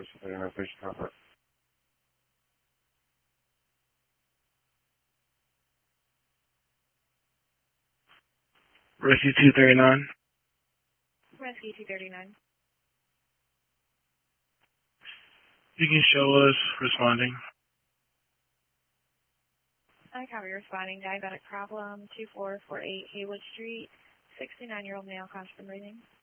Rescue 239. Rescue 239. You can show us responding. I copy responding. Diabetic problem, 2448 Haywood Street, 69-year-old male, constant breathing.